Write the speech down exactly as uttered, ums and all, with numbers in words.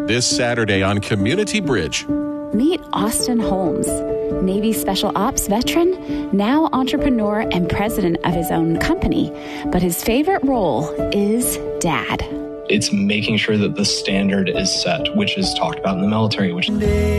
this Saturday on Community Bridge. Meet Austin Holmes, Navy Special Ops veteran, now entrepreneur and president of his own company. But his favorite role is dad. It's making sure that the standard is set, which is talked about in the military, which